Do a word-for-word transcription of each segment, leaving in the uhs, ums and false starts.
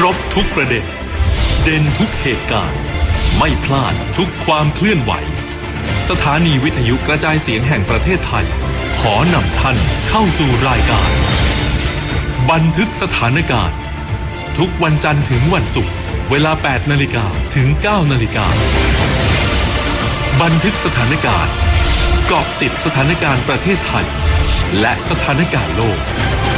รบทุกประเด็นเด่นทุกเหตุการณ์ไม่พลาดทุกความเคลื่อนไหวสถานีวิทยุกระจายเสียงแห่งประเทศไทยขอนำท่านเข้าสู่รายการบันทึกสถานการณ์ทุกวันจันทร์ถึงวันศุกร์เวลา แปดนาฬิกา ถึง เก้านาฬิกาบันทึกสถานการณ์เกาะติดสถานการณ์ประเทศไทยและสถานการณ์โลก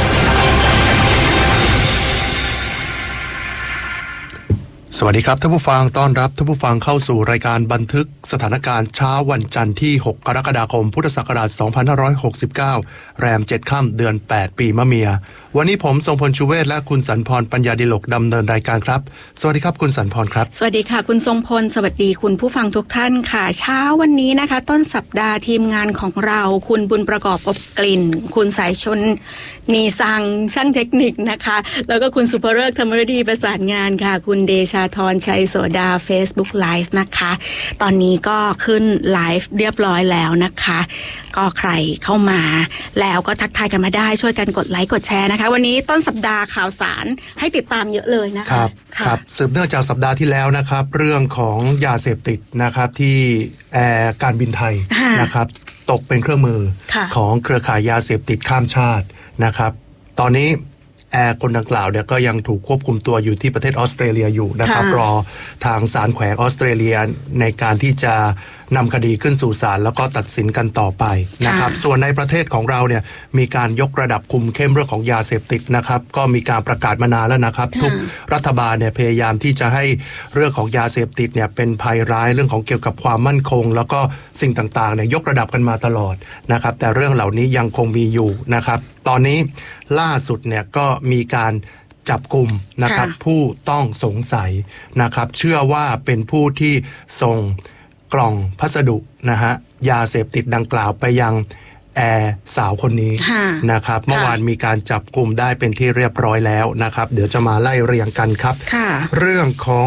สวัสดีครับท่านผู้ฟังต้อนรับท่านผู้ฟังเข้าสู่รายการบันทึกสถานการณ์เช้าวันจันทร์ที่หกกรกฎาคมพุทธศักราชสองพันห้าร้อยหกสิบเก้าแรมเจ็ดค่ำเดือนแปดปีมะเมียวันนี้ผมทรงพลชูเวศและคุณสันพรปัญญาดิลกดำเนินรายการครับสวัสดีครับคุณสันพรครับสวัสดีค่ะคุณทรงพลสวัสดีคุณผู้ฟังทุกท่านค่ะเช้าวันนี้นะคะต้นสัปดาห์ทีมงานของเราคุณบุญประกอบอบกลิ่นคุณสายชนนีซังช่างเทคนิคนะคะแล้วก็คุณสุภเริกธรรมฤดีประสานงานค่ะคุณเดชาธรชัยโสดา Facebook Live นะคะตอนนี้ก็ขึ้นไลฟ์เรียบร้อยแล้วนะคะก็ใครเข้ามาแล้วก็ทักทายกันมาได้ช่วยกันกดไลค์กดแชร์นะคะวันนี้ต้นสัปดาห์ข่าวสารให้ติดตามเยอะเลยนะคะครับครับสืบเนื่องจากสัปดาห์ที่แล้วนะครับเรื่องของยาเสพติดนะครับที่แอร์การบินไทยนะครับตกเป็นเครื่องมือของเครือข่ายยาเสพติดข้ามชาตินะครับตอนนี้แอร์คนดังกล่าวเนี่ยก็ยังถูกควบคุมตัวอยู่ที่ประเทศออสเตรเลียอยู่นะครับรอทางศาลแขวงออสเตรเลียในการที่จะนำคดีขึ้นสู่ศาลแล้วก็ตัดสินกันต่อไปนะครับส่วนในประเทศของเราเนี่ยมีการยกระดับคุมเข้มเรื่องของยาเสพติดนะครับก็มีการประกาศมานานแล้วนะครับทุกรัฐบาลเนี่ยพยายามที่จะให้เรื่องของยาเสพติดเนี่ยเป็นภัยร้ายเรื่องของเกี่ยวกับความมั่นคงแล้วก็สิ่งต่างๆเนี่ยยกระดับกันมาตลอดนะครับแต่เรื่องเหล่านี้ยังคงมีอยู่นะครับตอนนี้ล่าสุดเนี่ยก็มีการจับกุมนะครับผู้ต้องสงสัยนะครับเชื่อว่าเป็นผู้ที่ส่งกล่องพัสดุนะฮะยาเสพติดดังกล่าวไปยังแอร์สาวคนนี้นะครับเมื่อวานมีการจับกุมได้เป็นที่เรียบร้อยแล้วนะครับเดี๋ยวจะมาไล่เรียงกันครับเรื่องของ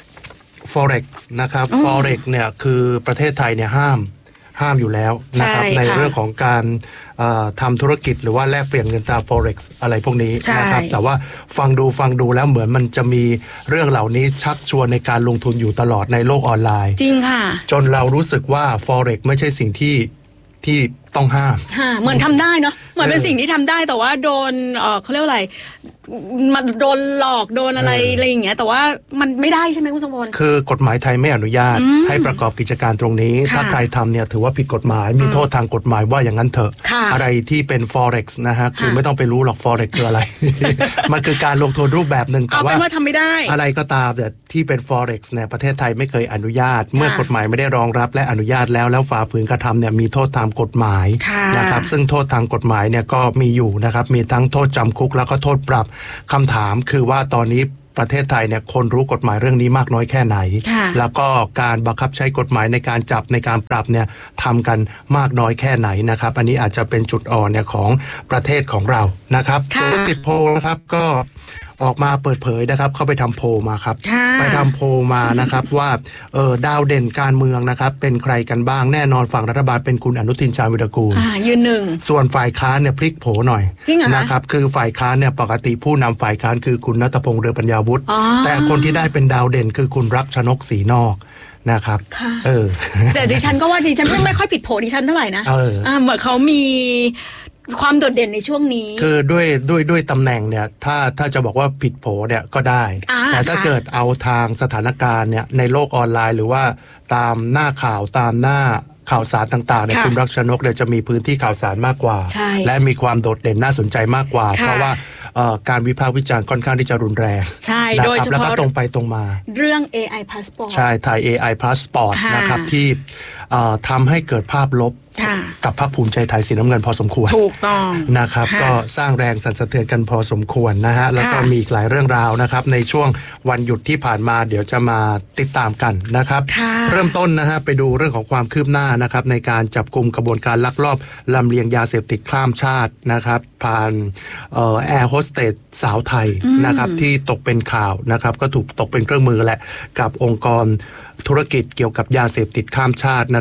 Forex นะครับ Forex เนี่ยคือประเทศไทยเนี่ยห้ามห้ามอยู่แล้วนะครับในเรื่องของการทำธุรกิจหรือว่าแลกเปลี่ยนเงินตรา Forex อะไรพวกนี้นะครับแต่ว่าฟังดูฟังดูแล้วเหมือนมันจะมีเรื่องเหล่านี้ชักชวนในการลงทุนอยู่ตลอดในโลกออนไลน์จริงค่ะจนเรารู้สึกว่า Forex ไม่ใช่สิ่งที่ที่ต้องห้ามเหมือนทำได้เนาะเหมือนเป็นสิ่งที่ทำได้แต่ว่าโดนเออเขาเรียกว่าอะไรมันโดนหลอกโดนอะไรอะไรอย่างเงี้ยแต่ว่ามันไม่ได้ใช่ไหมคุณสมพลคือกฎหมายไทยไม่อนุญาตให้ประกอบกิจการตรงนี้ถ้าใครทำเนี่ยถือว่าผิดกฎหมายมีโทษทางกฎหมายว่าอย่างนั้นเถอะอะไรที่เป็น Forex นะฮะคือไม่ต้องไปรู้หรอก Forex คืออะไร มันคือการลงทุนรูปแบบหนึ่งแต่ว่าทำไม่ได้อะไรก็ตามแต่ที่เป็น Forex เนี่ยประเทศไทยไม่เคยอนุญาตเมื่อกฎหมายไม่ได้รองรับและอนุญาตแล้วแล้วฝ่าฝืนกระทำเนี่ยมีโทษตามกฎหมายนะครับซึ่งโทษทางกฎหมายเนี่ยก็มีอยู่นะครับมีทั้งโทษจำคุกแล้วก็โทษปรับคำถามคือว่าตอนนี้ประเทศไทยเนี่ยคนรู้กฎหมายเรื่องนี้มากน้อยแค่ไหนแล้วก็การบังคับใช้กฎหมายในการจับในการปรับเนี่ยทำกันมากน้อยแค่ไหนนะครับอันนี้อาจจะเป็นจุดอ่อนเนี่ยของประเทศของเรานะครับส่วนติดโพลนะครับก็ออกมาเปิดเผยนะครับเข้าไปทำโพลมาครับไปทำโพลมานะครับว่าเออดาวเด่นการเมืองนะครับเป็นใครกันบ้างแน่นอนฝั่งรัฐบาลเป็นคุณอนุทินชาญวิรากูลยืนหนึ่งส่วนฝ่ายค้านเนี่ยพลิกโผหน่อยนะครับคือฝ่ายค้านเนี่ยปกติผู้นำฝ่ายค้านคือคุณณัฐพงษ์เรืองปัญญาวุฒิแต่คนที่ได้เป็นดาวเด่นคือคุณรักชนกศรีนอกนะครับเออแต่ดิฉันก็ว่าดิฉันไม่ค่อยผิดโผดิฉันเท่าไหร่นะเออเหมือนเขามีความโดดเด่นในช่วงนี้คือด้วยด้วยด้วยตำแหน่งเนี่ยถ้าถ้าจะบอกว่าผิดโผเนี่ยก็ได้แต่ถ้าเกิดเอาทางสถานการณ์เนี่ยในโลกออนไลน์หรือว่าตามหน้าข่าวตามหน้าข่าวสารต่างๆเนี่ยคุณรักชนกเนี่ยจะมีพื้นที่ข่าวสารมากกว่าและมีความโดดเด่นน่าสนใจมากกว่าเพราะว่าการวิพากษ์วิจารณ์ค่อนข้างที่จะรุนแรงใช่โดยเฉพาะแล้วก็ตรงไปตรงมาเรื่อง เอ ไอ Passport ใช่ไทย เอ ไอ Passport นะครับที่ทำให้เกิดภาพลบกับพรรคภูมิใจไทยสีน้ำเงินพอสมควรถูกต้องนะครับก็สร้างแรงสั่นสะเทือนกันพอสมควรนะฮะแล้วก็มีหลายเรื่องราวนะครับในช่วงวันหยุดที่ผ่านมาเดี๋ยวจะมาติดตามกันนะครับเริ่มต้นนะฮะไปดูเรื่องของความคืบหน้านะครับในการจับกุมกระบวนการลักลอบลำเลียงยาเสพติดข้ามชาตินะครับผ่านแอร์โฮสเตสสาวไทยนะครับที่ตกเป็นข่าวนะครับก็ถูกตกเป็นเครื่องมือแหละกับองค์กรธุรกิจเกี่ยวกับยาเสพติดข้ามชาตินะ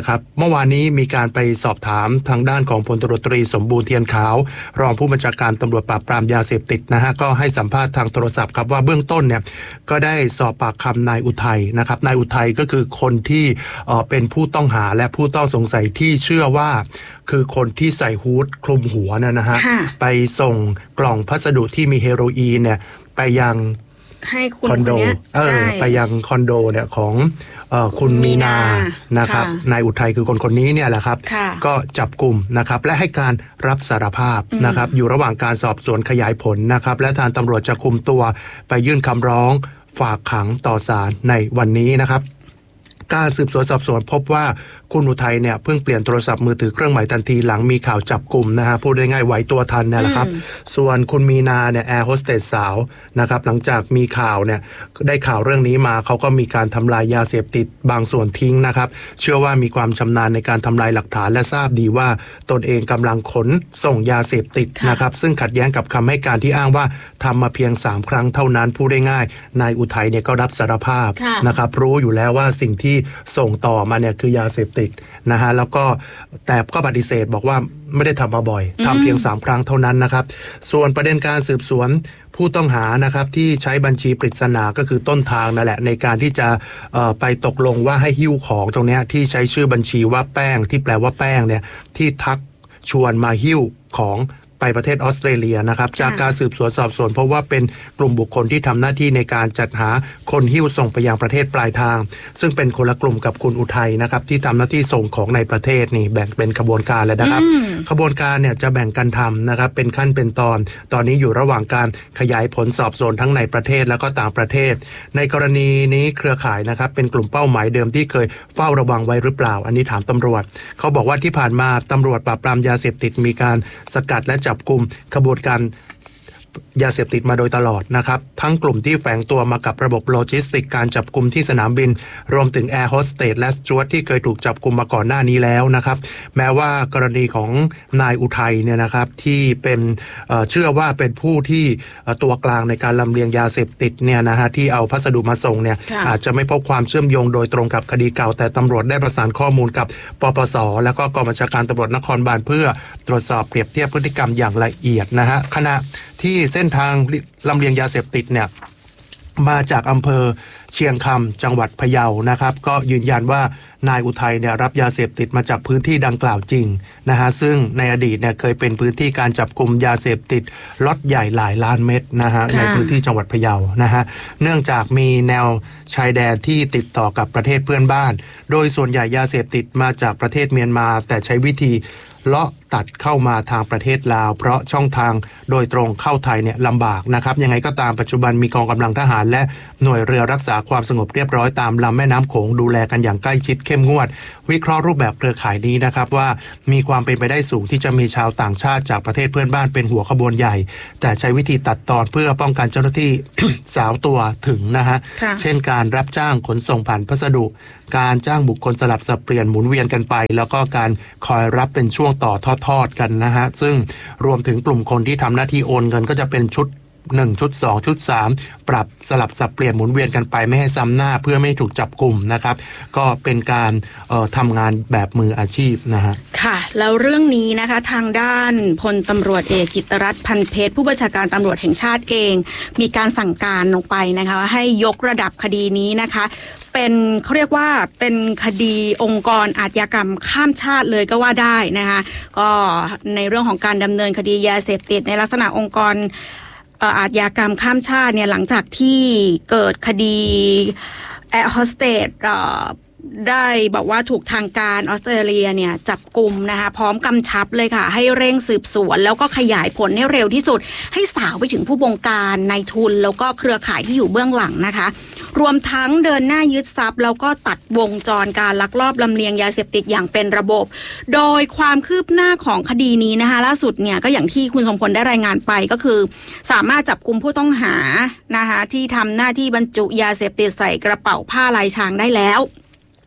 นะครับเมื่อวานนี้มีการไปสอบถามทางด้านของพลตำรวจตรีสมบูรณ์เทียนขาวรองผู้บัญชาการตำรวจปราบปรามยาเสพติดนะฮะก็ให้สัมภาษณ์ทางโทรศัพท์ครับว่าเบื้องต้นเนี่ยก็ได้สอบปากคำนายอุทัยนะครับนายอุทัยก็คือคนที่เอ่อเป็นผู้ต้องหาและผู้ต้องสงสัยที่เชื่อว่าคือคนที่ใส่ฮู้ดคลุมหัวนะนะฮะไปส่งกล่องพัสดุที่มีเฮโรอีนเนี่ยไปยังให้คุณคอนโดเออไปยังคอนโดเนี่ยของเอ่อคุณมีนานะครับนายอุทัยคือคนคนนี้เนี่ยแหละครับก็จับกลุ่มนะครับและให้การรับสารภาพนะครับอยู่ระหว่างการสอบสวนขยายผลนะครับและทางตำรวจจะคุมตัวไปยื่นคำร้องฝากขังต่อศาลในวันนี้นะครับการสืบสวนสอบสวนพบว่าคุณอุทัยเนี่ยเพิ่งเปลี่ยนโทรศัพท์มือถือเครื่องใหม่ทันทีหลังมีข่าวจับกลุ่มนะฮะพูดได้ง่ายไหวตัวทันนี่แหละครับส่วนคุณมีนาเนี่ยแอร์โฮสเตสสาวนะครับหลังจากมีข่าวเนี่ยได้ข่าวเรื่องนี้มาเขาก็มีการทำลายยาเสพติดบางส่วนทิ้งนะครับเชื่อว่ามีความชำนาญในการทำลายหลักฐานและทราบดีว่าตนเองกำลังขนส่งยาเสพติดนะครับซึ่งขัดแย้งกับคำให้การที่อ้างว่าทำมาเพียงสามครั้งเท่านั้นพูดได้ง่ายนายอุทัยเนี่ยก็รับสารภาพนะครับรู้อยู่แล้วว่าสิ่งที่ส่งต่อมาเนี่ยคือยาเสพติดนะฮะแล้วก็แต่ก็ปฏิเสธบอกว่าไม่ได้ทำมาบ่อยทำเพียงสามครั้งเท่านั้นนะครับส่วนประเด็นการสืบสวนผู้ต้องหานะครับที่ใช้บัญชีปริศนาก็คือต้นทางนั่นแหละในการที่จะเอ่อไปตกลงว่าให้หิ้วของตรงนี้ที่ใช้ชื่อบัญชีว่าแป้งที่แปลว่าแป้งเนี่ยที่ทักชวนมาหิ้วของไปประเทศออสเตรเลียนะครับจากการสืบสวนสอบสวนเพราะว่าเป็นกลุ่มบุคคลที่ทำหน้าที่ในการจัดหาคนหิ้วส่งไปยังประเทศปลายทางซึ่งเป็นคนละกลุ่มกับคุณอุทัยนะครับที่ทำหน้าที่ส่งของในประเทศนี่แบ่งเป็นขบวนการเลยนะครับขบวนการเนี่ยจะแบ่งกันทำนะครับเป็นขั้นเป็นตอนตอนนี้อยู่ระหว่างการขยายผลสอบสวนทั้งในประเทศแล้วก็ต่างประเทศในกรณีนี้เครือข่ายนะครับเป็นกลุ่มเป้าหมายเดิมที่เคยเฝ้าระวังไว้หรือเปล่าอันนี้ถามตำรวจเขาบอกว่าที่ผ่านมาตำรวจปราบปรามยาเสพติดมีการสกัดและจับกลุ่มขบวนการยาเสพติดมาโดยตลอดนะครับทั้งกลุ่มที่แฝงตัวมากับระบบโลจิสติกการจับกลุ่มที่สนามบินรวมถึงแอร์โฮสเตสและสจ๊วตที่เคยถูกจับกลุ่มมาก่อนหน้านี้แล้วนะครับแม้ว่ากรณีของนายอุทัยเนี่ยนะครับที่เป็น เอ่อ เชื่อว่าเป็นผู้ที่ตัวกลางในการลำเลียงยาเสพติดเนี่ยนะฮะที่เอาพัสดุมาส่งเนี่ยอาจจะไม่พบความเชื่อมโยงโดยตรงกับคดีเก่าแต่ตำรวจได้ประสานข้อมูลกับปปส.แล้วก็กองบัญชาการตำรวจนครบาลเพื่อตรวจสอบเปรียบเทียบพฤติกรรมอย่างละเอียดนะฮะขณะที่เส้นทางลำเลียงยาเสพติดเนี่ยมาจากอำเภอเชียงคำจังหวัดพะเยานะครับก็ยืนยันว่านายอุทัยเนี่ยรับยาเสพติดมาจากพื้นที่ดังกล่าวจริงนะฮะซึ่งในอดีตเนี่ยเคยเป็นพื้นที่การจับกุมยาเสพติดล็อตใหญ่หลายล้านเม็ดนะฮะในพื้นที่จังหวัดพะเยานะฮะเนื่องจากมีแนวชายแดนที่ติดต่อกับประเทศเพื่อนบ้านโดยส่วนใหญ่ยาเสพติดมาจากประเทศเมียนมาแต่ใช้วิธีเลาะตัดเข้ามาทางประเทศลาวเพราะช่องทางโดยตรงเข้าไทยเนี่ยลำบากนะครับยังไงก็ตามปัจจุบันมีกองกำลังทหารและหน่วยเรือรักษาความสงบเรียบร้อยตามลำแม่น้ำโขงดูแลกันอย่างใกล้ชิดเข้มงวดวิเคราะห์รูปแบบเครือข่ายนี้นะครับว่ามีความเป็นไปได้สูงที่จะมีชาวต่างชาติจากประเทศเพื่อนบ้านเป็นหัวขบวนใหญ่แต่ใช้วิธีตัดตอนเพื่อป้องกันเจ้าหน้าที่ สาวตัวถึงนะฮะเช่นการรับจ้างขนส่งผ่านพัสดุการจ้างบุคคลสลับสับเปลี่ยนหมุนเวียนกันไปแล้วก็การคอยรับเป็นช่วงต่อทอดๆกันนะฮะซึ่งรวมถึงกลุ่มคนที่ทำหน้าที่โอนเงินก็จะเป็นชุดหนึ่งชุดสองชุดสามปรับสลับสับเปลี่ยนหมุนเวียนกันไปไม่ให้ซ้ำหน้าเพื่อไม่ถูกจับกลุ่มนะครับก็เป็นการเอ่อทำงานแบบมืออาชีพนะฮะค่ะแล้วเรื่องนี้นะคะทางด้านพลตำรวจเอกกิตติรัตน์พันเพชรผู้บัญชาการตำรวจแห่งชาติเองมีการสั่งการลงไปนะคะให้ยกระดับคดีนี้นะคะเป็นเขาเรียกว่าเป็นคดีองค์กรอาชญากรรมข้ามชาติเลยก็ว่าได้นะคะก็ในเรื่องของการดำเนินคดียาเสพติดในลักษณะองค์กรอาชญากรรมข้ามชาติเนี่ยหลังจากที่เกิดคดีแอร์โฮสเตสได้บอกว่าถูกทางการออสเตรเลียเนี่ยจับกุมนะคะพร้อมกำชับเลยค่ะให้เร่งสืบสวนแล้วก็ขยายผลให้เร็วที่สุดให้สาวไปถึงผู้บงการนายทุนแล้วก็เครือข่ายที่อยู่เบื้องหลังนะคะรวมทั้งเดินหน้ายึดทรัพย์แล้วก็ตัดวงจรการลักลอบลำเลียงยาเสพติดอย่างเป็นระบบโดยความคืบหน้าของคดีนี้นะคะล่าสุดเนี่ยก็อย่างที่คุณสมพลได้รายงานไปก็คือสามารถจับกุมผู้ต้องหานะคะที่ทำหน้าที่บรรจุยาเสพติดใส่กระเป๋าผ้าลายช้างได้แล้ว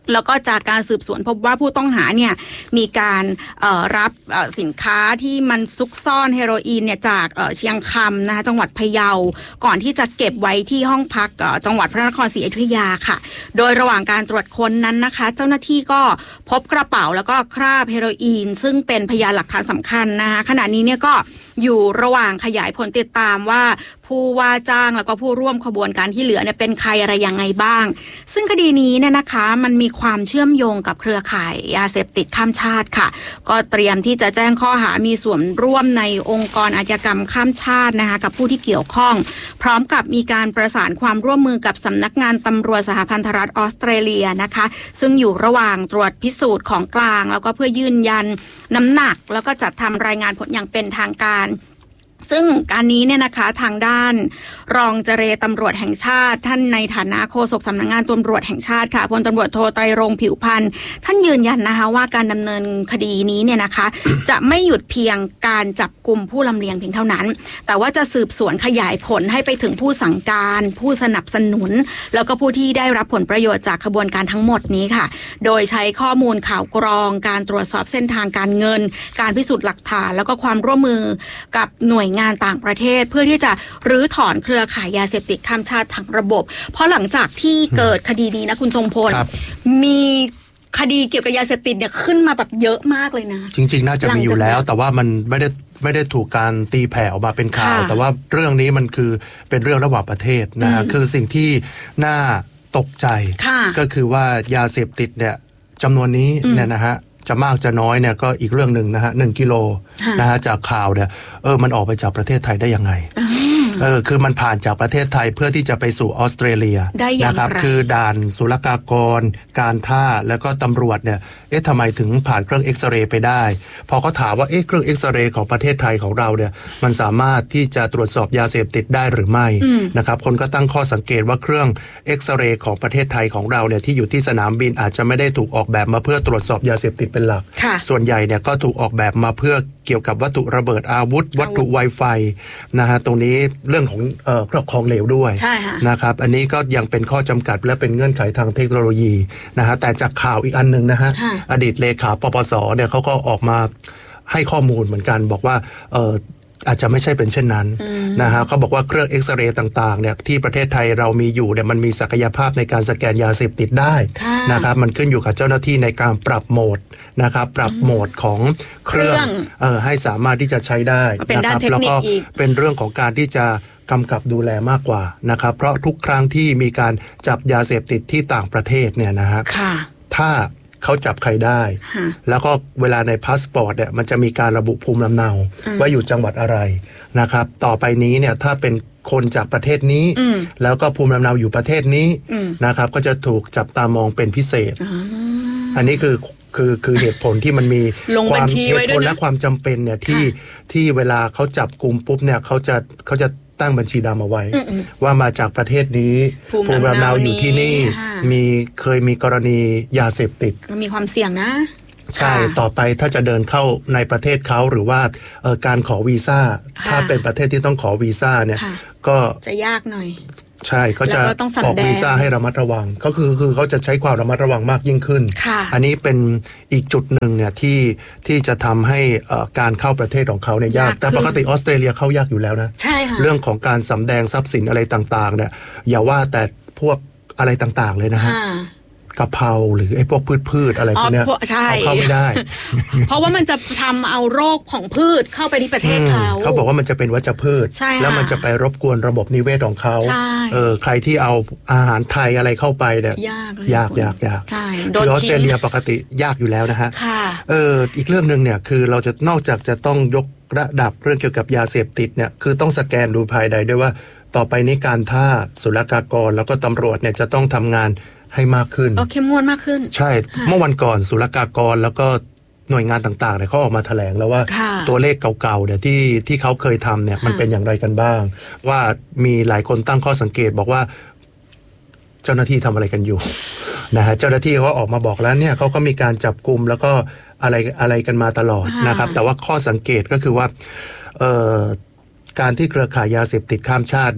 แล้วก็จากการสืบสวนพบว่าผู้ต้องหาเนี่ยมีการรับสินค้าที่มันซุกซ่อนเฮโรอีนเนี่ยจากเชียงคำนะคะจังหวัดพะเยาก่อนที่จะเก็บไว้ที่ห้องพักจังหวัดพระนครศรีอยุธยาค่ะโดยระหว่างการตรวจค้นนั้นนะคะเจ้าหน้าที่ก็พบกระเป๋าแล้วก็คราบเฮโรอีนซึ่งเป็นพยานหลักฐานสำคัญนะคะขณะนี้เนี่ยก็อยู่ระหว่างขยายผลติดตามว่าผู้ว่าจ้างแล้วก็ผู้ร่วมขบวนการที่เหลือเนี่ยเป็นใครอะไรยังไงบ้างซึ่งคดีนี้เนี่ยนะคะมันมีความเชื่อมโยงกับเครือข่ายยาเสพติดข้ามชาติค่ะก็เตรียมที่จะแจ้งข้อหามีส่วนร่วมในองค์กรอาชญากรรมข้ามชาตินะคะกับผู้ที่เกี่ยวข้องพร้อมกับมีการประสานความร่วมมือกับสำนักงานตำรวจสหพันธรัฐออสเตรเลียนะคะซึ่งอยู่ระหว่างตรวจพิสูจน์ของกลางแล้วก็เพื่อยืนยันน้ำหนักแล้วก็จัดทำรายงานผลอย่างเป็นทางการซึ่งการนี้เนี่ยนะคะทางด้านรองเจรตำรวจแห่งชาติท่านในฐานะโฆษกสำนักงานตำรวจแห่งชาติค่ะพลตำรวจโทไตรรงค์ผิวพันธ์ท่านยืนยันนะคะว่าการดำเนินคดีนี้เนี่ยนะคะ จะไม่หยุดเพียงการจับกลุ่มผู้ลำเลียงเพียงเท่านั้นแต่ว่าจะสืบสวนขยายผลให้ไปถึงผู้สั่งการผู้สนับสนุนแล้วก็ผู้ที่ได้รับผลประโยชน์จากขบวนการทั้งหมดนี้ค่ะโดยใช้ข้อมูลข่าวกรองการตรวจสอบเส้นทางการเงินการพิสูจน์หลักฐานแล้วก็ความร่วมมือกับหน่วยงานต่างประเทศเพื่อที่จะรื้อถอนเครือข่ายยาเสพติดข้ามชาติทั้งระบบเพราะหลังจากที่เกิดคดีนี้นะคุณทรงพลมีคดีเกี่ยวกับยาเสพติดเนี่ยขึ้นมาแบบเยอะมากเลยนะจริงๆน่าจะมีอยู่แล้วแต่ว่ามันไม่ได้ไม่ได้ถูกการตีแผ่ออกมาเป็นข่าวแต่ว่าเรื่องนี้มันคือเป็นเรื่องระหว่างประเทศนะฮะคือสิ่งที่น่าตกใจก็คือว่ายาเสพติดเนี่ยจำนวนนี้เนี่ยนะฮะจะมากจะน้อยเนี่ยก็อีกเรื่องหนึ่งนะฮะหนึ่งกิโลนะฮะจากข่าวเนี่ยเออมันออกไปจากประเทศไทยได้ยังไงเออคือมันผ่านจากประเทศไทยเพื่อที่จะไปสู่ออสเตรเลียนะครับคือด่านศุลกากรการท่าแล้วก็ตำรวจเนี่ยเอ๊ะทำไมถึงผ่านเครื่องเอ็กซเรย์ไปได้พอเขาถามว่าเอ๊ะเครื่องเอ็กซเรย์ของประเทศไทยของเราเนี่ยมันสามารถที่จะตรวจสอบยาเสพติดได้หรือไม่นะครับคนก็ตั้งข้อสังเกตว่าเครื่องเอ็กซเรย์ของประเทศไทยของเราเนี่ยที่อยู่ที่สนามบินอาจจะไม่ได้ถูกออกแบบมาเพื่อตรวจสอบยาเสพติดเป็นหลักส่วนใหญ่เนี่ยก็ถูกออกแบบมาเพื่อเกี่ยวกับวัตถุระเบิดอาวุธวัตถุไวไฟนะฮะตรงนี้เรื่องของเอ่อครอบครองเหลวด้วยนะครับอันนี้ก็ยังเป็นข้อจำกัดและเป็นเงื่อนไขทางเทคโนโลยีนะฮะแต่จากข่าวอีกอันนึงนะฮะอดีตเลขาปปสเนี่ยเขาก็ออกมาให้ข้อมูลเหมือนกันบอกว่าเอออาจจะไม่ใช่เป็นเช่นนั้นนะฮะเขาบอกว่าเครื่องเอ็กซเรย์ต่างๆเนี่ยที่ประเทศไทยเรามีอยู่เนี่ยมันมีศักยภาพในการสแกนยาเสพติดได้นะครับมันขึ้นอยู่กับเจ้าหน้าที่ในการปรับโหมดนะครับปรับโหมดของเครื่องเอ่อให้สามารถที่จะใช้ได้นะครับแล้วก็เป็นเรื่องของการที่จะกำกับดูแลมากกว่านะครับเพราะทุกครั้งที่มีการจับยาเสพติดที่ต่างประเทศเนี่ยนะฮะถ้าเขาจับใครได้แล้วก็เวลาในพาสปอร์ตเนี่ยมันจะมีการระบุภูมิลำเนาว่าอยู่จังหวัดอะไรนะครับต่อไปนี้เนี่ยถ้าเป็นคนจากประเทศนี้แล้วก็ภูมิลำเนาอยู่ประเทศนี้นะครับก็จะถูกจับตามองเป็นพิเศษ อ, อันนี้คือคือคือเหตุผลที่มันมีความเหตุผลและความจำเป็นเนี่ยที่ที่เวลาเขาจับกลุ่มปุ๊บเนี่ยเขาจะเขาจะตั้งบัญชีดำเอาไว้ว่ามาจากประเทศนี้ภูมิลำเนาอยู่ที่นี่มีเคยมีกรณียาเสพติดมีความเสี่ยงนะใช่ต่อไปถ้าจะเดินเข้าในประเทศเขาหรือว่าการขอวีซ่าถ้าเป็นประเทศที่ต้องขอวีซ่าเนี่ยก็จะยากหน่อยใช่เขาจะออกวีซ่าให้ระมัดระวังก็คือคือเขาจะใช้ความระมัดระวังมากยิ่งขึ้นอันนี้เป็นอีกจุดหนึ่งเนี่ยที่ที่จะทำให้การเข้าประเทศของเขาเนี่ยยากแต่ปกติออสเตรเลียเข้ายากอยู่แล้วนะใช่ค่ะเรื่องของการสำแดงทรัพย์สินอะไรต่างๆเนี่ยอย่าว่าแต่พวกอะไรต่างๆเลยนะฮะกะเพราหรือไอ้พวกพืชพืชอะไรพวกนี้เอาเข้าไม่ได้เพราะว่ามันจะทำเอาโรคของพืชเข้าไปที่ประเทศเขาเขาบอกว่ามันจะเป็นวัชพืชแล้วมันจะไปรบกวนระบบนิเวศของเขาเออใครที่เอาอาหารไทยอะไรเข้าไปเนี่ยยากยากยากยากคือออสเตรเลียปกติยากอยู่แล้วนะฮะเอออีกเรื่องนึงเนี่ยคือเราจะนอกจากจะต้องยกระดับเรื่องเกี่ยวกับยาเสพติดเนี่ยคือต้องสแกนดูภายในด้วยว่าต่อไปนี้การท่าศุลกากรแล้วก็ตำรวจเนี่ยจะต้องทำงานให้มากขึ้นโอเข้มงวดมากขึ้นใช่เมื่อวันก่อนศุลกากรแล้วก็หน่วยงานต่างๆเนี่ยเขาออกมาแถลงแล้วว่าตัวเลขเก่าๆเนี่ยที่ที่เขาเคยทำเนี่ยมันเป็นอย่างไรกันบ้างว่ามีหลายคนตั้งข้อสังเกตบอกว่าเจ้าหน้าที่ทำอะไรกันอยู่ นะฮะเจ้าหน้าที่เขาออกมาบอกแล้วเนี่ยเขาก็มีการจับกุมแล้วก็อะไรอะไรกันมาตลอดนะครับแต่ว่าข้อสังเกตก็คือว่าเอ่อการที่เครือข่ายยาเสพติดข้ามชาติเนี่ย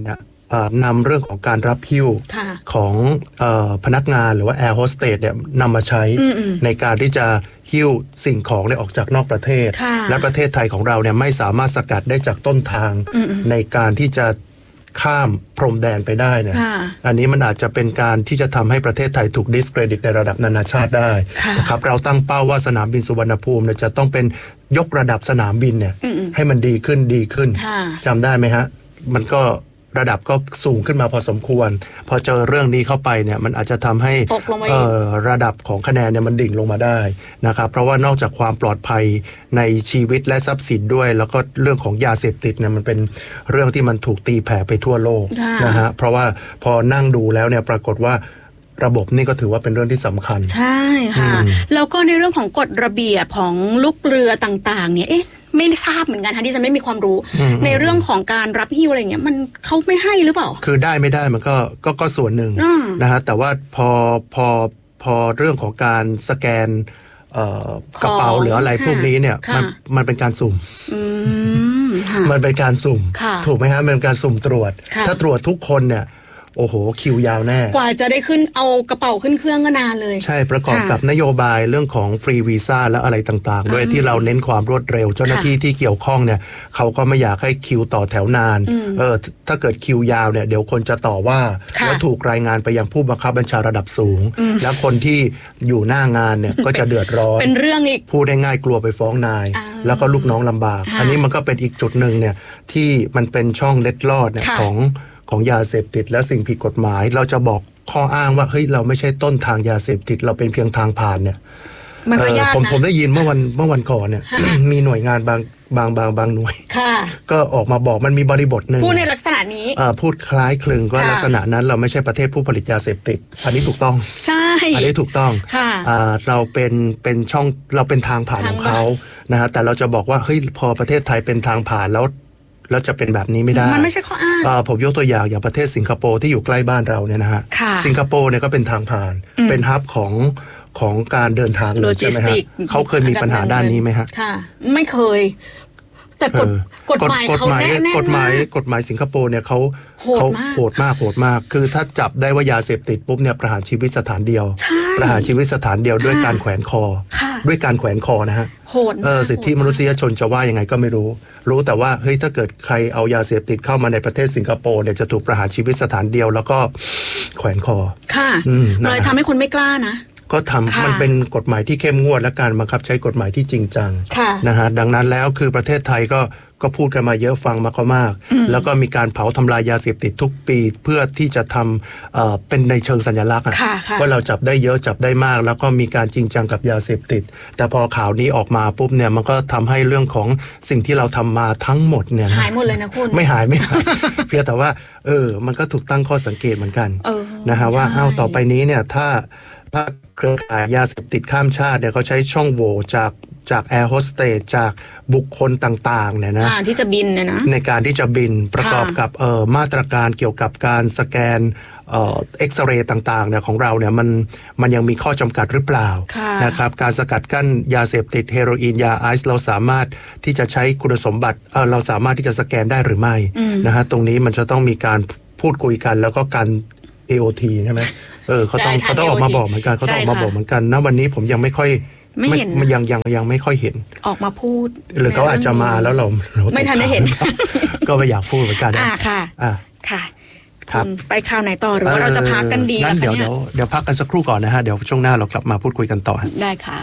นำเรื่องของการรับหิ้วของเอ่อพนักงานหรือว่าแอร์โฮสเตสเนี่ยนำมาใช้ในการที่จะหิ้วสิ่งของเนี่ยออกจากนอกประเทศและประเทศไทยของเราเนี่ยไม่สามารถสกัดได้จากต้นทางในการที่จะข้ามพรมแดนไปได้เนี่ยอันนี้มันอาจจะเป็นการที่จะทำให้ประเทศไทยถูกดิสเครดิตในระดับนานาชาติได้นะครับเราตั้งเป้าว่าสนามบินสุวรรณภูมิเนี่ยจะต้องเป็นยกระดับสนามบินเนี่ยให้มันดีขึ้นดีขึ้นจำได้ไหมฮะมันก็ระดับก็สูงขึ้นมาพอสมควรพอเจอเรื่องนี้เข้าไปเนี่ยมันอาจจะทำให้ระดับของคะแนนเนี่ยมันดิ่งลงมาได้นะครับเพราะว่านอกจากความปลอดภัยในชีวิตและทรัพย์สินด้วยแล้วก็เรื่องของยาเสพติดเนี่ยมันเป็นเรื่องที่มันถูกตีแผ่ไปทั่วโลกนะฮะเพราะว่าพอนั่งดูแล้วเนี่ยปรากฏว่าระบบนี่ก็ถือว่าเป็นเรื่องที่สำคัญใช่ค่ะแล้วก็ในเรื่องของกฎระเบียบของลูกเรือต่างๆเนี่ยเอ๊ะไม่ทราบเหมือนกันค่ะที่จะไม่มีความรู้ในเรื่องของการรับหิ้วอะไรเงี้ยมันเขาไม่ให้หรือเปล่าคือได้ไม่ได้มันก็ก็ก็ส่วนหนึ่งนะฮะแต่ว่าพอพอพอเรื่องของการสแกนกระเป๋าหรืออะไรพวกนี้เนี่ยมันมันเป็นการสุ่มมันเป็นการสุ่มถูกไหมฮะมันเป็นการสุ่มตรวจถ้าตรวจทุกคนเนี่ยโอ้โหคิวยาวแน่กว่าจะได้ขึ้นเอากระเป๋าขึ้นเครื่องก็นานเลยใช่ประกอบกับนโยบายเรื่องของฟรีวีซ่าและอะไรต่างๆด้วยที่เราเน้นความรวดเร็วเจ้าหน้าที่ที่เกี่ยวข้องเนี่ยเขาก็ไม่อยากให้คิวต่อแถวนานเออถ้าเกิดคิวยาวเนี่ยเดี๋ยวคนจะต่อว่าแล้วถูกรายงานไปยังผู้บังคับบัญชาระดับสูงแล้วคนที่อยู่หน้างานเนี่ยก็จะเดือดร้อนเป็นเรื่องอีกพูดได้ง่ายกลัวไปฟ้องนายแล้วก็ลูกน้องลำบากอันนี้มันก็เป็นอีกจุดหนึ่งเนี่ยที่มันเป็นช่องเล็ดลอดเนี่ยของของยาเสพติดและสิ่งผิดกฎหมายเราจะบอกข้ออ้างว่าเฮ้ยเราไม่ใช่ต้นทางยาเสพติดเราเป็นเพียงทางผ่านเนี่ยผมผมได้ยินเมื่อวันเมื่อวันก่อนเนี่ย มีหน่วยงานบางบางบางบางหน่วยก็ออกมาบอกมันมีบริบทหนึ่งพูดในลักษณะนี้พูดคล้ายคลึงว่าลักษณะนั้นเราไม่ใช่ประเทศผู้ผลิตยาเสพติดอันนี้ถูกต้องใช่อันนี้ถูกต้องเราเป็นเป็นช่องเราเป็นทางผ่านของเขานะฮะแต่เราจะบอกว่าเฮ้ยพอประเทศไทยเป็นทางผ่านแล้วแล้วจะเป็นแบบนี้ไม่ได้มันไม่ใช่ข้ออ้างผมยกตัวอย่างอย่างประเทศสิงคโปร์ที่อยู่ใกล้บ้านเราเนี่ยนะฮะสิงคโปร์เนี่ยก็เป็นทางผ่านเป็นฮับของของการเดินทางเลยใช่ไหมฮะเขาเคยมีปัญหาด้านนี้ไหมฮะค่ะไม่เคยแต่กฎกฎหมายเขาแน่นกฎหมายกฎหมายสิงคโปร์เนี่ยเขาเขาโหดมากโหดมากคือถ้าจับได้ว่ายาเสพติดปุ๊บเนี่ยประหารชีวิตสถานเดียวประหารชีวิตสถานเดียวด้วยการแขวนคอด้วยการแขวนคอนะฮะเออสิทธิมนุษยชนจะว่ายังไงก็ไม่รู้รู้แต่ว่าเฮ้ยถ้าเกิดใครเอายาเสพติดเข้ามาในประเทศสิงคโปร์เนี่ยจะถูกประหารชีวิตสถานเดียวแล้วก็แขวนคอค่ะเลยทำให้คนไม่กล้านะก็ทำมันเป็นกฎหมายที่เข้มงวดและการบังคับใช้กฎหมายที่จริงจังนะฮะดังนั้นแล้วคือประเทศไทยก็ก็พูดกันมาเยอะฟังมาก็มากแล้วก็มีการเผาทำลายยาเสพติดทุกปีเพื่อที่จะทำเอ่อเป็นในเชิงสัญลักษณ์ว่าเราจับได้เยอะจับได้มากแล้วก็มีการจริงจังกับยาเสพติดแต่พอข่าวนี้ออกมาปุ๊บเนี่ยมันก็ทำให้เรื่องของสิ่งที่เราทำมาทั้งหมดเนี่ยหายหมดเลยนะคุณไม่หายไม่หายเพียงแต่ว่าเออมันก็ถูกตั้งข้อสังเกตเหมือนกันนะฮะว่าอ้าวต่อไปนี้เนี่ยถ้าถ้าเครือข่ายยาเสพติดข้ามชาติเนี่ยเขาใช้ช่องโหว่จากจากแอร์โฮสเตสจากบุคคลต่างๆเนี่ยนะที่จะบินเนี่ยนะในการที่จะบินประกอบกับเอ่อมาตรการเกี่ยวกับการสแกนเอ่อเอ็กซเรย์ต่างๆเนี่ยของเราเนี่ยมันมันยังมีข้อจำกัดหรือเปล่านะครับการสกัดกั้นยาเสพติดเฮโรอีนยาไอซ์เราสามารถที่จะใช้คุณสมบัติเอ่อเราสามารถที่จะสแกนได้หรือไม่นะฮะตรงนี้มันจะต้องมีการพูดคุยกันแล้วก็การ เอ โอ ที ใช่ไหมเออเขาต้องเขาต้องออกมาบอกเหมือนกันเขาต้องออกมาบอกเหมือนกันนะวันนี้ผมยังไม่ค่อยไม่เห็นยังยังยังไม่ค่อยเห็นออกมาพูดหรือเขาอาจจะมาแล้วเราไม่ทันได้เห็นก็ไม่อยากพูดเหมือนกันอ่าค่ะอ่าค่ะครับไปข่าวไหนต่อหรือว่าเราจะพักกันดีงั้นเดี๋ยวเดี๋ยวเดี๋ยวพักกันสักครู่ก่อนนะฮะเดี๋ยวช่วงหน้าเรากลับมาพูดคุยกันต่อได้ค่ะ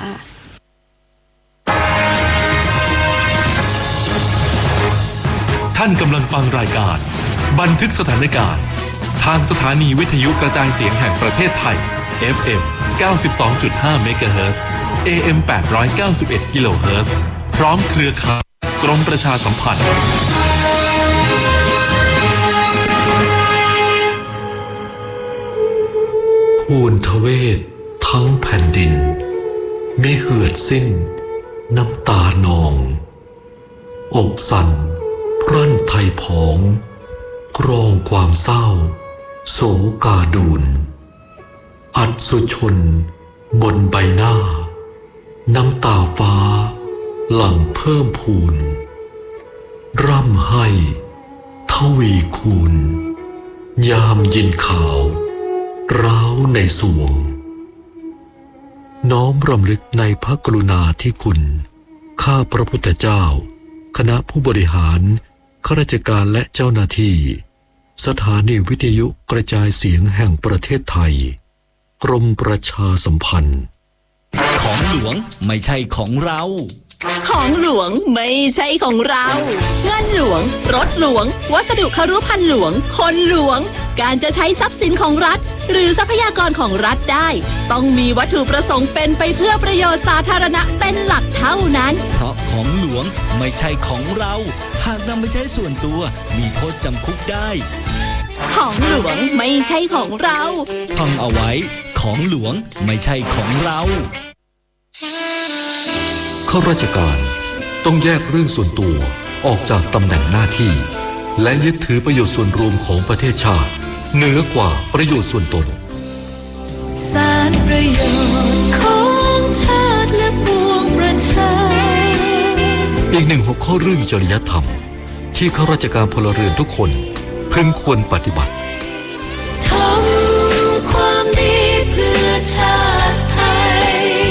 ท่านกำลังฟังรายการบันทึกสถานการณ์ทางสถานีวิทยุกระจายเสียงแห่งประเทศไทย เอฟ เอ็ม เก้าสิบสองจุดห้า เมกะเฮิรตซ์ เอ เอ็ม แปดร้อยเก้าสิบเอ็ด กิโลเฮิรตซ์พร้อมเครือข่ายกรมประชาสัมพันธ์ทูลทเวศทั้งแผ่นดินมิเหือดสิ้นน้ำตานองอกสั่นพรั่นไทยผองกรองความเศร้าโศกาดูลอัศชนบนใบหน้าน้ำตาฟ้าหลั่งเพิ่มพูนร่ำให้ทวีคูณยามยินข่าวร้าวในสวงน้อมรำลึกในพระกรุณาธิคุณข้าพระพุทธเจ้าคณะผู้บริหารข้าราชการและเจ้าหน้าที่สถานีวิทยุกระจายเสียงแห่งประเทศไทยกรมประชาสัมพันธ์ของหลวงไม่ใช่ของเราของหลวงไม่ใช่ของเราเงินหลวงรถหลวงวัสดุครุภัณฑ์หลวงคนหลวงการจะใช้ทรัพย์สินของรัฐหรือทรัพยากรของรัฐได้ต้องมีวัตถุประสงค์เป็นไปเพื่อประโยชน์สาธารณะเป็นหลักเท่านั้นเพราะของหลวงไม่ใช่ของเราหากนำไปใช้ส่วนตัวมีโทษจำคุกได้ของหลวงไม่ใช่ของเราท่องเอาไว้ของหลวงไม่ใช่ของเราข้าราชการต้องแยกเรื่องส่วนตัวออกจากตำแหน่งหน้าที่และยึดถือประโยชน์ส่วนรวมของประเทศชาติเหนือกว่าประโยชน์ส่วนตนสารประโยชน์ของชาติและปวงประชาอีกหนึ่งหัวข้อเรื่องจริยธรรมที่ข้าราชการพลเรือนทุกคนพึงควรปฏิบัติทำความดีเพื่อชาติไทย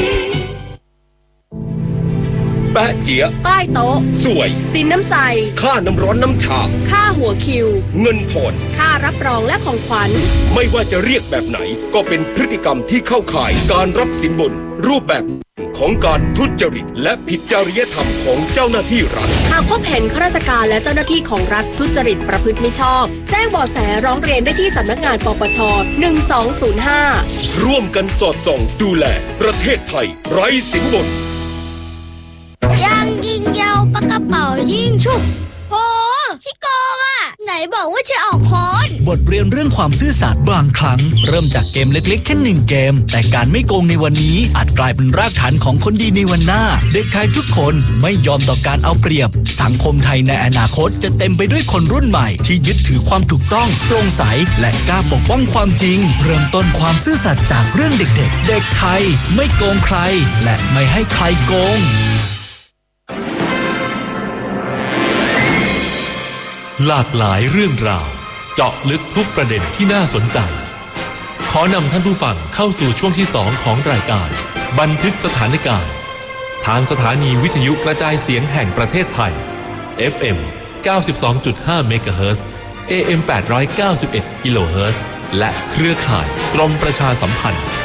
แปะเจี๊ยใต้โต๊ะสวยสินน้ำใจค่าน้ำร้อนน้ำชาค่าหัวคิวเงินทอนค่ารับรองและของขวัญไม่ว่าจะเรียกแบบไหนก็เป็นพฤติกรรมที่เข้าข่ายการรับสินบนรูปแบบของการทุจริตและผิดจริยธรรมของเจ้าหน้าที่รัฐหากพบเห็นข้าราชการและเจ้าหน้าที่ของรัฐทุจริตประพฤติมิชอบแจ้งเบาะแสร้องเรียนได้ที่สำนักงานปปชหนึ่งสองศูนย์ห้าร่วมกันสอดส่องดูแลประเทศไทยไร้สินบนยังยิงยาวปากกระเป๋ายิงชุบโหขี้โกงอ่ะไหนบอกว่าจะออกค้อนบทเรียนเรื่องความซื่อสัตย์บางครั้งเริ่มจากเกมเล็กๆแค่หนึ่งเกมแต่การไม่โกงในวันนี้อาจกลายเป็นรากฐานของคนดีในวันหน้าเด็กไทยทุกคนไม่ยอมต่อการเอาเปรียบสังคมไทยในอนาคตจะเต็มไปด้วยคนรุ่นใหม่ที่ยึดถือความถูกต้องโปร่งใสและกล้าปกป้องความจริงเริ่มต้นความซื่อสัตย์จากเรื่องเด็กๆเด็กไทยไม่โกงใครและไม่ให้ใครโกงหลากหลายเรื่องราวเจาะลึกทุกประเด็นที่น่าสนใจขอนำท่านผู้ฟังเข้าสู่ช่วงที่สองของรายการบันทึกสถานการณ์ทางสถานีวิทยุกระจายเสียงแห่งประเทศไทย เอฟ เอ็ม เก้าสิบสองจุดห้า เมกะเฮิรตซ์ เอ เอ็ม แปดร้อยเก้าสิบเอ็ด กิโลเฮิรตซ์และเครือข่ายกรมประชาสัมพันธ์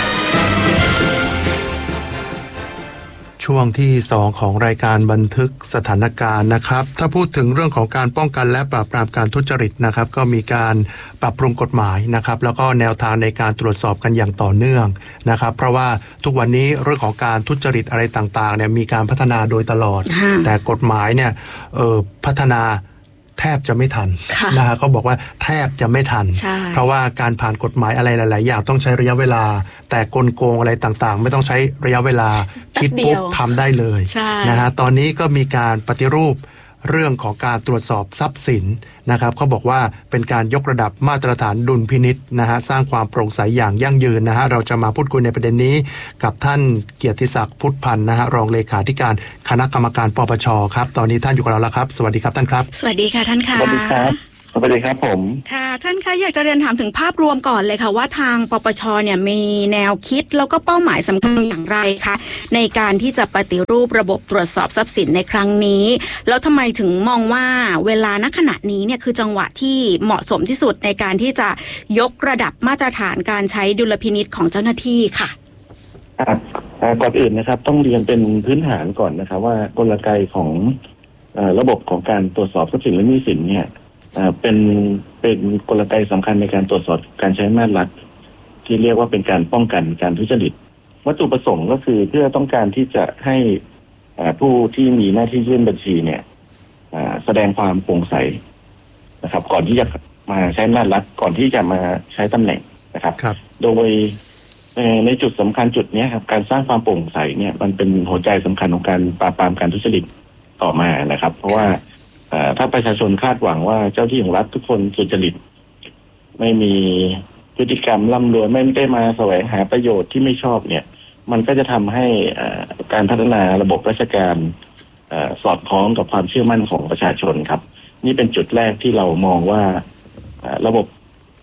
ช่วงที่สองของรายการบันทึกสถานการณ์นะครับถ้าพูดถึงเรื่องของการป้องกันและปราบปรามการทุจริตนะครับก็มีการปรับปรุงกฎหมายนะครับแล้วก็แนวทางในการตรวจสอบกันอย่างต่อเนื่องนะครับเพราะว่าทุกวันนี้เรื่องของการทุจริตอะไรต่างๆเนี่ยมีการพัฒนาโดยตลอดแต่กฎหมายเนี่ยเอ่อพัฒนาแทบจะไม่ทันนะฮะเขาบอกว่าแทบจะไม่ทันเพราะว่าการผ่านกฎหมายอะไรหลายๆอย่างต้องใช้ระยะเวลาแต่กลโกงอะไรต่างๆไม่ต้องใช้ระยะเวลาคิดปุ๊บทำได้เลยนะฮะตอนนี้ก็มีการปฏิรูปเรื่องของการตรวจสอบทรัพย์สินนะครับเขาบอกว่าเป็นการยกระดับมาตรฐานดุลพินิจนะฮะสร้างความโปร่งใสอย่างยั่งยืนนะฮะเราจะมาพูดคุยในประเด็นนี้กับท่านเกียรติศักดิ์พุทธพันธ์นะฮะรองเลขาธิการคณะกรรมการปปชครับตอนนี้ท่านอยู่กับเราแล้วครับสวัสดีครับท่านครับสวัสดีค่ะท่านค่ะสวัสดีครับสวัสดีครับผมค่ะท่านคะอยากจะเรียนถามถึงภาพรวมก่อนเลยค่ะว่าทางปปชเนี่ยมีแนวคิดแล้วก็เป้าหมายสำคัญอย่างไรคะในการที่จะปฏิรูประบบตรวจสอบทรัพย์สินในครั้งนี้แล้วทำไมถึงมองว่าเวลาณขณะนี้เนี่ยคือจังหวะที่เหมาะสมที่สุดในการที่จะยกระดับมาตรฐานการใช้ดุลพินิจของเจ้าหน้าที่ค่ะก่อนอื่นนะครับต้องเรียนเป็นพื้นฐานก่อนนะครับว่ากลไกของระบบของการตรวจสอบทรัพย์สินและหนี้สินเนี่ยเป็นเป็นกลไกสำคัญในการตรวจสอบการใช้อำนาจรัฐที่เรียกว่าเป็นการป้องกันการทุจริตวัตถุประสงค์ก็คือเพื่อต้องการที่จะให้ผู้ที่มีหน้าที่ยื่นบัญชีเนี่ยแสดงความโปร่งใสนะครับก่อนที่จะมาใช้อำนาจรัฐก่อนที่จะมาใช้ตำแหน่งนะครับโดยในจุดสำคัญจุดนี้ครับการสร้างความโปร่งใสเนี่ยมันเป็นหัวใจสำคัญของการปราบปรามการทุจริตต่อมานะครับเพราะว่าถ้าประชาชนคาดหวังว่าเจ้าที่ของรัฐทุกคนสุจริตไม่มีพฤติกรรมร่ำรวยไม่ได้มาแสวงหาประโยชน์ที่ไม่ชอบเนี่ยมันก็จะทำให้การพัฒนาระบบราชการสอดคล้องกับความเชื่อมั่นของประชาชนครับนี่เป็นจุดแรกที่เรามองว่าระบบ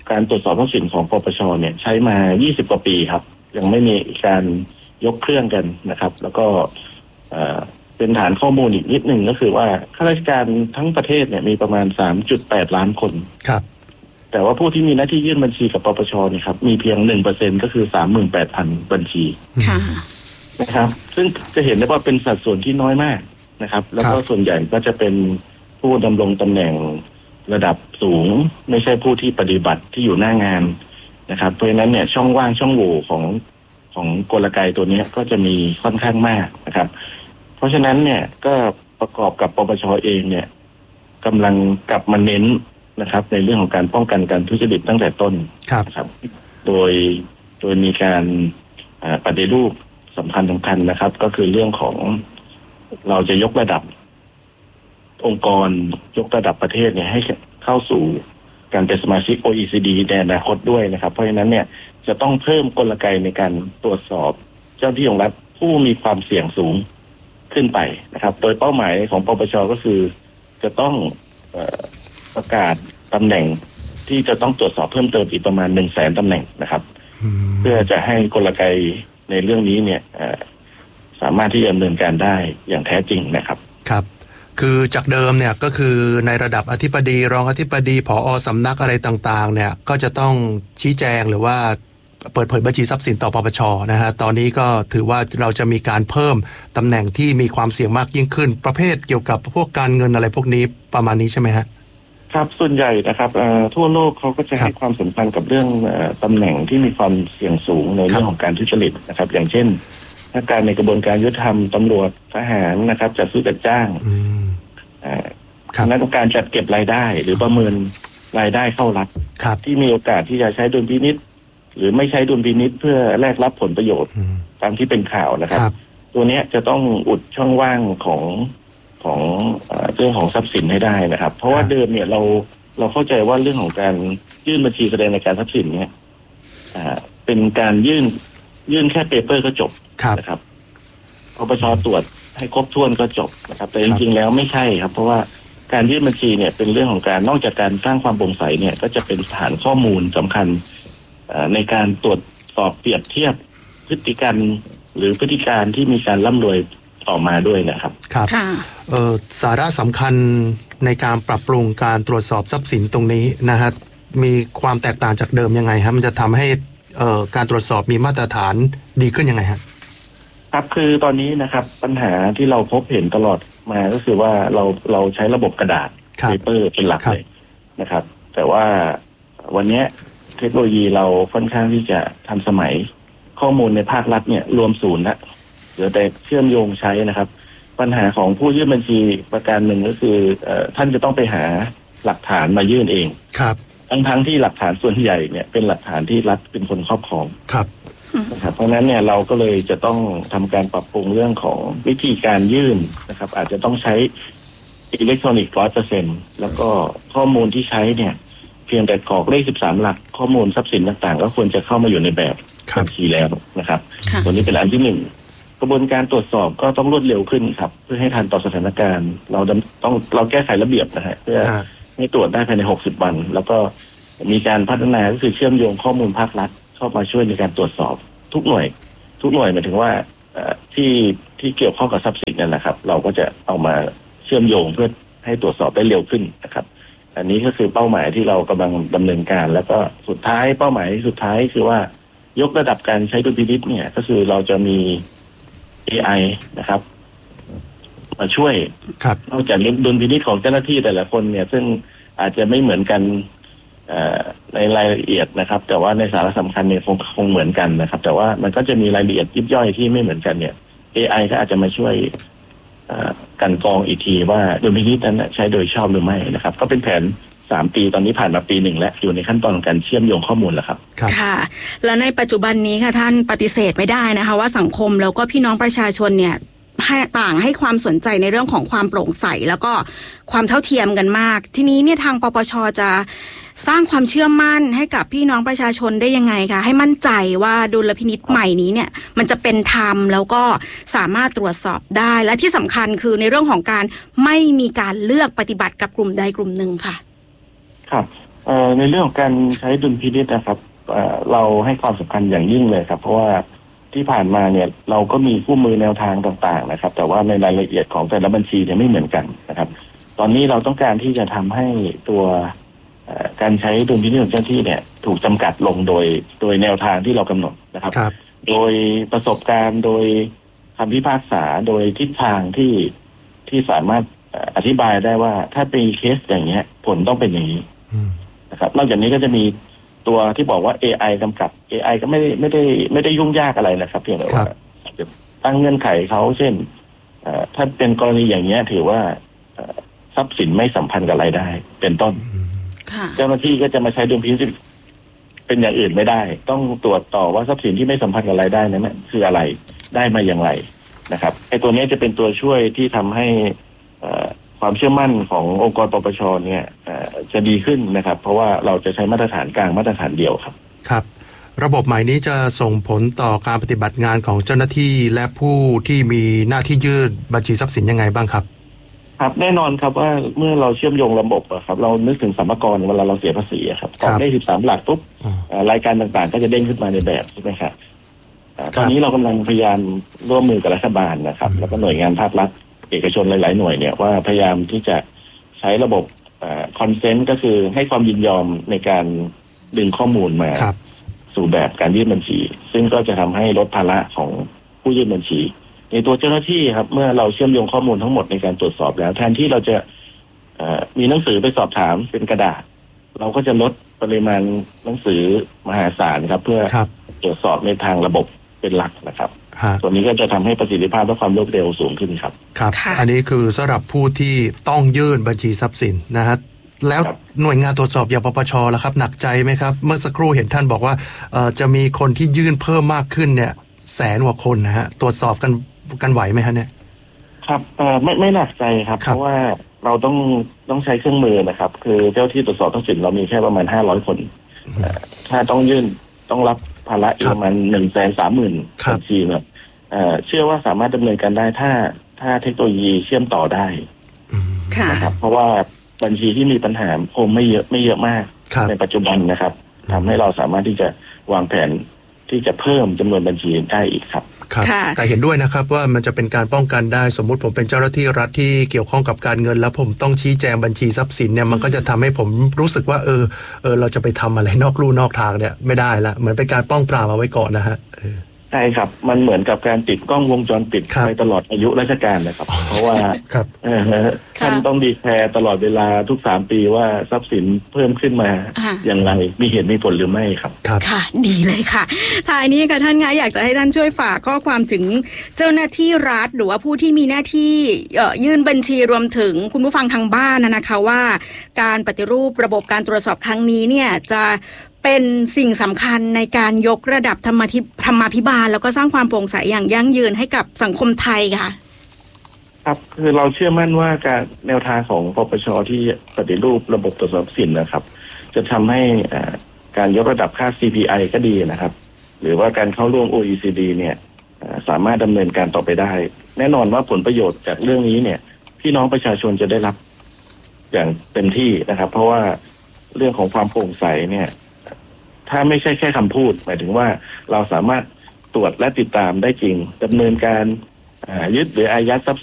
การตรวจสอบทรัพย์สินของปปชเนี่ยใช้มายี่สิบกว่าปีครับยังไม่มีการยกเครื่องกันนะครับแล้วก็เป็นฐานข้อมูลอีกนิดหนึ่งก็คือว่าข้าราชการทั้งประเทศเนี่ยมีประมาณ สามจุดแปด ล้านคนครับแต่ว่าผู้ที่มีหน้าที่ยื่นบัญชีกับปปชเนี่ยครับมีเพียง หนึ่งเปอร์เซ็นต์ ก็คือ สามหมื่นแปดพัน บัญชีนะครับซึ่งจะเห็นได้ว่าเป็นสัดส่วนที่น้อยมากนะครับแล้วก็ส่วนใหญ่ก็จะเป็นผู้ดำรงตำแหน่งระดับสูงไม่ใช่ผู้ที่ปฏิบัติที่อยู่หน้างานนะครับเพราะฉะนั้นเนี่ยช่องว่างช่องโหว่ของของกลไกตัวนี้ก็จะมีค่อนข้างมากนะครับเพราะฉะนั้นเนี่ยก็ประกอบกับปปชเองเนี่ยกำลังกลับมาเน้นนะครับในเรื่องของการป้องกันการทุจริตตั้งแต่ต้นนะครับโดยโดยมีการปฏิรูปสำคัญสำคัญนะครับก็คือเรื่องของเราจะยกระดับองค์กรยกระดับประเทศเนี่ยให้เข้าสู่การเป็นสมาชิก โอ อี ซี ดี ในอนาคตด้วยนะครับเพราะฉะนั้นเนี่ยจะต้องเพิ่มกลไกในการตรวจสอบเจ้าหน้าที่ของรัฐผู้มีความเสี่ยงสูงขึ้นไปนะครับโดยเป้าหมายของปปชก็คือจะต้องเอ่อประกาศตำแหน่งที่จะต้องตรวจสอบเพิ่มเติมอีกประมาณ หนึ่งแสน ตำแหน่งนะครับเพื่อจะให้กลไกในเรื่องนี้เนี่ยสามารถที่จะดำเนินการได้อย่างแท้จริงนะครับครับคือจากเดิมเนี่ยก็คือในระดับอธิบดีรองอธิบดีผอ.สำนักอะไรต่างๆเนี่ยก็จะต้องชี้แจงหรือว่าเปิดเผยบัญชีทรัพย์สินต่อปปชนะฮะตอนนี้ก็ถือว่าเราจะมีการเพิ่มตำแหน่งที่มีความเสี่ยงมากยิ่งขึ้นประเภทเกี่ยวกับพวกการเงินอะไรพวกนี้ประมาณนี้ใช่ไหมฮะครับส่วนใหญ่นะครับทั่วโลกเขาก็จะให้ความสำคัญกับเรื่องตำแหน่งที่มีความเสี่ยงสูงในเรื่องของการทุจริตนะครับอย่างเช่นนักการในกระบวนการยุติธรรมตำรวจทหารนะครับจัดซื้อจัดจ้างนักการจัดเก็บรายได้หรือประเมินรายได้เข้ารัฐที่มีโอกาสที่จะใช้ดุลพินิจหรือไม่ใช้ดุลพินิจเพื่อแลกรับผลประโยชน์ตามที่เป็นข่าวนะครับตัวนี้จะต้องอุดช่องว่างของของเรื่องของทรัพย์สินให้ได้นะครับเพราะว่าเดิมเนี่ยเราเราเข้าใจว่าเรื่องของการยื่นบัญชีแสดงในการทรัพย์สินเนี่ยเป็นการยื่นยื่นแค่เปเปอร์ก็จบนะครับปปชตรวจให้ครบถ้วนก็จบนะครับแต่จริงๆแล้วไม่ใช่ครับเพราะว่าการยื่นบัญชีเนี่ยเป็นเรื่องของการนอกจากการสร้างความโปร่งใสเนี่ยก็จะเป็นฐานข้อมูลสำคัญในการตรวจสอบเปรียบเทียบพฤติกรรมหรือพฤติการที่มีการร่ำรวยต่อมาด้วยนะครับครับเอ่อสาระสำคัญในการปรับปรุงการตรวจสอบทรัพย์สินตรงนี้นะฮะมีความแตกต่างจากเดิมยังไงครับมันจะทำให้เอ่อการตรวจสอบมีมาตรฐานดีขึ้นยังไงครับครับคือตอนนี้นะครับปัญหาที่เราพบเห็นตลอดมาก็คือว่าเราเราใช้ระบบกระดาษเปเปอร์เป็นหลักเลยนะครับแต่ว่าวันนี้เทคโนโลยีเราค่อนข้างที่จะทันสมัยข้อมูลในภาครัฐเนี่ยรวมศูนย์ละเหลือแต่เชื่อมโยงใช้นะครับปัญหาของผู้ยื่นบัญชีประการหนึ่งก็คือท่านจะต้องไปหาหลักฐานมายื่นเองครับทั้งทั้งที่หลักฐานส่วนใหญ่เนี่ยเป็นหลักฐานที่รัฐเป็นคนครอบครองครับนะครับเพราะฉะนั้นเนี่ยเราก็เลยจะต้องทำการปรับปรุงเรื่องของวิธีการยื่นนะครับอาจจะต้องใช้อิเล็กทรอนิกส์ ร้อยเปอร์เซ็นต์ แล้วก็ข้อมูลที่ใช้เนี่ยเพียงแต่กรอกเลขสิบสามหลักข้อมูลทรัพย์สินต่างๆก็ควรจะเข้ามาอยู่ในแบบบัญชีแล้วนะครับตัวนี้เป็นอันที่หนึ่งกระบวนการตรวจสอบก็ต้องรวดเร็วขึ้นครับเพื่อให้ทันต่อสถานการณ์เราต้องเราแก้ไขระเบียบนะฮะเพื่อให้ตรวจได้ภายในหกสิบวันแล้วก็มีการพัฒนาก็คือเชื่อมโยงข้อมูลภาครัฐเข้ามาช่วยในการตรวจสอบทุกหน่วยทุกหน่วยหมายถึงว่าที่ที่เกี่ยวข้องกับทรัพย์สินนั่นแหละครับเราก็จะเอามาเชื่อมโยงเพื่อให้ตรวจสอบได้เร็วขึ้นนะครับอันนี้ก็คือเป้าหมายที่เรากำลังดำเนินการแล้วก็สุดท้ายเป้าหมายสุดท้ายคือว่ายกระดับการใช้ดุลพินิจเนี่ยก็คือเราจะมี เอ ไอ นะครับมาช่วยนอกจากดุลพินิจของเจ้าหน้าที่แต่ละคนเนี่ยซึ่งอาจจะไม่เหมือนกันในรายละเอียดนะครับแต่ว่าในสาระสำคัญเนี่ยคงคงเหมือนกันนะครับแต่ว่ามันก็จะมีรายละเอียดยิบย่อยที่ไม่เหมือนกันเนี่ย เอ ไอ ก็อาจจะมาช่วยกันกรองอีกทีว่าดุลพินิจนั้นใช้โดยชอบหรือไม่นะครับก็เป็นแผนสามปีตอนนี้ผ่านมาปีหนึ่งแล้วอยู่ในขั้นตอนของการเชื่อมโยงข้อมูลแล้วครับค่ะและในปัจจุบันนี้ค่ะท่านปฏิเสธไม่ได้นะคะว่าสังคมแล้วก็พี่น้องประชาชนเนี่ยให้ต่างให้ความสนใจในเรื่องของความโปร่งใสแล้วก็ความเท่าเทียมกันมากทีนี้เนี่ยทางปปชจะสร้างความเชื่อมั่นให้กับพี่น้องประชาชนได้ยังไงคะให้มั่นใจว่าดุลพินิจใหม่นี้เนี่ยมันจะเป็นธรรมแล้วก็สามารถตรวจสอบได้และที่สำคัญคือในเรื่องของการไม่มีการเลือกปฏิบัติกับกลุ่มใดกลุ่มหนึ่งค่ะครับเอ่อในเรื่องของการใช้ดุลพินิจนะครับเอ่อเราให้ความสำคัญอย่างยิ่งเลยครับเพราะว่าที่ผ่านมาเนี่ยเราก็มีคู่มือแนวทางต่างๆนะครับแต่ว่าในรายละเอียดของแต่ละบัญชีเนี่ยไม่เหมือนกันนะครับตอนนี้เราต้องการที่จะทำให้ตัวการใช้ดุลพินิจของเจ้าหน้าที่เนี่ยถูกจำกัดลงโดยโดยแนวทางที่เรากำหนดนะครับโดยประสบการณ์โดยคำพิพากษาโดยทิศทางที่ที่สามารถอธิบายได้ว่าถ้าเป็นเคสอย่างเงี้ยผลต้องเป็นอย่างนี้นะครับนอกจากนี้ก็จะมีตัวที่บอกว่า เอ ไอ กำกับ เอ ไอ ก็ไม่ได้ไม่ได้ไม่ได้ยุ่งยากอะไรนะครับเพียงแต่ว่าจะตั้งเงื่อนไขเขาเช่นถ้าเป็นกรณีอย่างเงี้ยถือว่าทรัพย์สินไม่สัมพันธ์กับรายได้เป็นต้นเจ้าหน้าที่ก็จะมาใช้ดุลพินิจเป็นอย่างอื่นไม่ได้ต้องตรวจต่อว่าทรัพย์สินที่ไม่สัมพันธ์กับรายได้นั้นคืออะไรได้มาอย่างไรนะครับไอ้ตัวนี้จะเป็นตัวช่วยที่ทำให้ความเชื่อมั่นขององค์กรปปชเนี่ยจะดีขึ้นนะครับเพราะว่าเราจะใช้มาตรฐานกลางมาตรฐานเดียวครับครับระบบใหม่นี้จะส่งผลต่อการปฏิบัติงานของเจ้าหน้าที่และผู้ที่มีหน้าที่ยื่นบัญชีทรัพย์สินยังไงบ้างครับครับแน่นอนครับว่าเมื่อเราเชื่อมโยงระบบครับเรานึกถึงสรรพากรเวลาเราเสียภาษีครับกรอกได้สิบสามหลักปุ๊บรายการต่างๆก็จะเด้งขึ้นมาในแบบใช่ไหมครับตอนนี้เรากำลังพยายามร่วมมือกับรัฐบาลนะครับแล้วก็หน่วยงานภาครัฐเอกชนหลายๆหน่วยเนี่ยว่าพยายามที่จะใช้ระบบคอนเซนต์ก็คือให้ความยินยอมในการดึงข้อมูลมาสู่แบบการยื่นบัญชีซึ่งก็จะทำให้ลดภาระของผู้ยื่นบัญชีในตัวเจ้าหน้าที่ครับเมื่อเราเชื่อมโยงข้อมูลทั้งหมดในการตรวจสอบแล้วแทนที่เราจะมีหนังสือไปสอบถามเป็นกระดาษเราก็จะลดปริมาณหนังสือมหาศาลครับเพื่อตรวจสอบในทางระบบเป็นหลักนะครับตัวนี้ก็จะทำให้ประสิทธิภาพและความรวดเร็วสูงขึ้นครับครับอันนี้คือสำหรับผู้ที่ต้องยื่นบัญชีทรัพย์สินนะฮะแล้วหน่วยงานตรวจสอบอย่างปปชล่ะครับหนักใจไหมครับเมื่อสักครู่เห็นท่านบอกว่าจะมีคนที่ยื่นเพิ่มมากขึ้นเนี่ยแสนกว่าคนนะฮะตรวจสอบกันกันไหวไหมฮะเนี่ยครับเอ่อไม่ไม่หนักใจครับเพราะว่าเราต้องต้องใช้เครื่องมือนะครับคือเจ้าที่ตรวจสอบทรัพย์สินเรามีแค่ประมาณห้าร้อยคนถ้าต้องยื่นต้องรับภาระอีกประมาณหนึ่งแสนสามหมื่นบัญชีเนี่ยเชื่อว่าสามารถดำเนินการได้ถ้าถ้าเทคโนโลยีเชื่อมต่อได้นะครับเพราะว่าบัญชีที่มีปัญหาคงไม่เยอะไม่เยอะมากในปัจจุบันนะครับทำให้เราสามารถที่จะวางแผนที่จะเพิ่มจำนวนบัญชีได้อีกครับครับแต่เห็นด้วยนะครับว่ามันจะเป็นการป้องกันได้สมมุติผมเป็นเจ้าหน้าที่รัฐที่เกี่ยวข้องกับการเงินแล้วผมต้องชี้แจงบัญชีทรัพย์สินเนี่ยมันก็จะทำให้ผมรู้สึกว่าเออเออเราจะไปทำอะไรนอกลู่นอกทางเนี่ยไม่ได้ละเหมือนเป็นการป้องปรามเอาไว้ก่อนนะฮะใช่ครับมันเหมือนกับการติดกล้องวงจรปิดไปตลอดอายุราชการนะครับเพราะว่าท่านต้องดีแคร์ตลอดเวลาทุกสามปีว่าทรัพย์สินเพิ่มขึ้นมาอย่างไรมีเหตุมีผลหรือไม่ครับค่ะดีเลยค่ะท้ายนี้ค่ะท่านคะอยากจะให้ท่านช่วยฝากข้อความถึงเจ้าหน้าที่รัฐหรือว่าผู้ที่มีหน้าที่ยื่นบัญชีรวมถึงคุณผู้ฟังทางบ้านนะคะว่าการปฏิรูประบบการตรวจสอบครั้งนี้เนี่ยจะเป็นสิ่งสำคัญในการยกระดับธรรมธิธรรมาภิบาลแล้วก็สร้างความโปร่งใสอย่างยั่งยืนให้กับสังคมไทยค่ะครับคือเราเชื่อมั่นว่าการแนวทางของปปชที่ปฏิรูประบบตรวจสอบสินนะครับจะทำให้การยกระดับค่า ซี พี ไอ ก็ดีนะครับหรือว่าการเข้าร่วม โอ อี ซี ดี เนี่ยสามารถดำเนินการต่อไปได้แน่นอนว่าผลประโยชน์จากเรื่องนี้เนี่ยพี่น้องประชาชนจะได้รับอย่างเต็มที่นะครับเพราะว่าเรื่องของความโปร่งใสเนี่ยถ้าไม่ใช่แค่คำพูดหมายถึงว่าเราสามารถตรวจและติดตามได้จริงดำเนินการยึดหรืออายัดทรัพย์